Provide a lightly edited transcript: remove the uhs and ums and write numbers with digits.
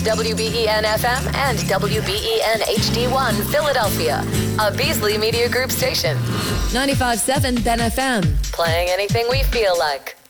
WBEN FM and WBEN HD1 Philadelphia, a Beasley Media Group station. 95.7 Ben FM. Playing anything we feel like.